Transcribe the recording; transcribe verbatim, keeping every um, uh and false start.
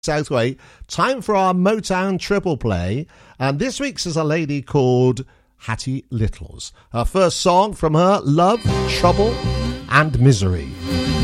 Southway. Time for our Motown triple play. And this week's is a lady called Hattie Littles. Her first song from her, Love, Trouble and Misery.